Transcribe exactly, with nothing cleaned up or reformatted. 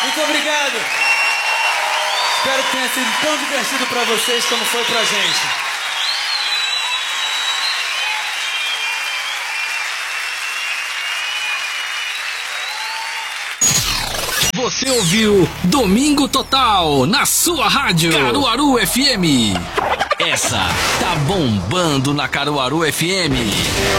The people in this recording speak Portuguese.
Muito obrigado. Espero que tenha sido tão divertido pra vocês como foi pra gente. Você ouviu Domingo Total na sua rádio Caruaru F M. Essa tá bombando na Caruaru F M.